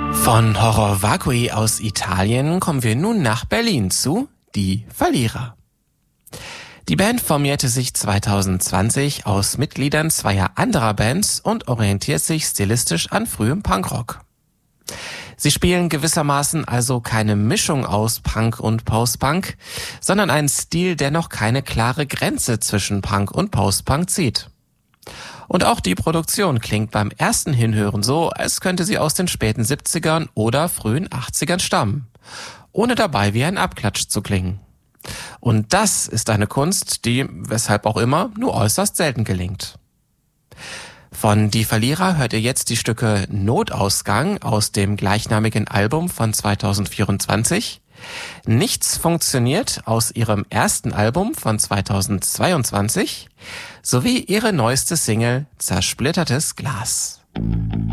Von Horror Vacui aus Italien kommen wir nun nach Berlin zu Die Verlierer. Die Band formierte sich 2020 aus Mitgliedern zweier anderer Bands und orientiert sich stilistisch an frühem Punkrock. Sie spielen gewissermaßen also keine Mischung aus Punk und Post-Punk, sondern einen Stil, der noch keine klare Grenze zwischen Punk und Post-Punk zieht. Und auch die Produktion klingt beim ersten Hinhören so, als könnte sie aus den späten 70ern oder frühen 80ern stammen, ohne dabei wie ein Abklatsch zu klingen. Und das ist eine Kunst, die, weshalb auch immer, nur äußerst selten gelingt. Von Die Verlierer hört ihr jetzt die Stücke Notausgang aus dem gleichnamigen Album von 2024, Nichts funktioniert aus ihrem ersten Album von 2022 sowie ihre neueste Single Zersplittertes Glas.